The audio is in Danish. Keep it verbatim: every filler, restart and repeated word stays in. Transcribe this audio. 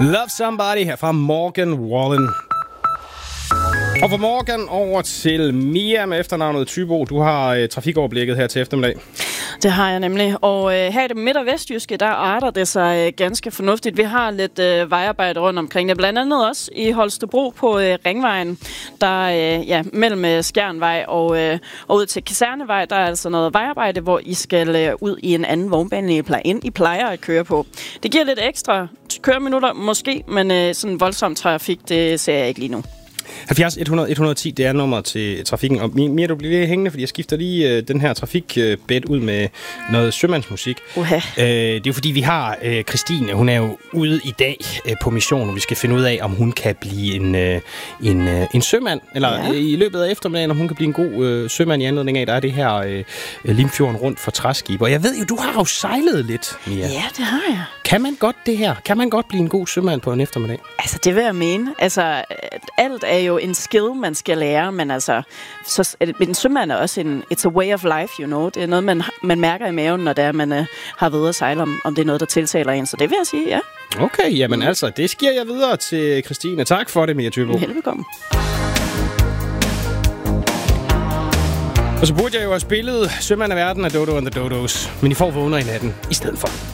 Love Somebody her fra Morgan Wallen. Og fra Morgan over til Mia med efternavnet Thybo. Du har øh, trafikoverblikket her til eftermiddag. Det har jeg nemlig. Og øh, her i det midt- og vestjyske, der arter det sig øh, ganske fornuftigt. Vi har lidt øh, vejarbejde rundt omkring det. Blandt andet også i Holstebro på øh, Ringvejen. Der øh, ja, mellem øh, Skjernvej og, øh, og ud til Kasernevej, der er altså noget vejarbejde, hvor I skal øh, ud i en anden vognbane, I plejer, I plejer at køre på. Det giver lidt ekstra køreminutter måske, men øh, sådan voldsom trafik, det ser jeg ikke lige nu. halvfjerds et hundrede et hundrede og ti, det er nummer til trafikken. Og Mia, du bliver lige hængende, fordi jeg skifter lige øh, den her trafikbed ud med noget sømandsmusik. Uha. Øh, det er jo fordi, vi har øh, Christine, hun er jo ude i dag øh, på mission, og vi skal finde ud af, om hun kan blive en, øh, en, øh, en sømand, eller ja. øh, i løbet af eftermiddagen, om hun kan blive en god øh, sømand i anledning af, der er det her øh, Limfjorden rundt for træskib. Og jeg ved jo, du har jo sejlet lidt, Mia. Ja, det har jeg. Kan man godt det her? Kan man godt blive en god sømand på en eftermiddag? Altså, det vil jeg mene. Altså, alt er jo en skill, man skal lære, men altså, så, en sømand er også en, it's a way of life, you know. Det er noget, man, man mærker i maven, når det er, man uh, har ved at sejle, om, om det er noget, der tiltaler en. Så det vil jeg sige, ja. Okay, jamen mm. altså, det sker jeg videre til Christine. Tak for det, Mia Thybo. Velbekomme. Og så burde jeg jo have spillet Sømand af verden af Dodo and the Dodos, men I får vågner i natten i stedet for.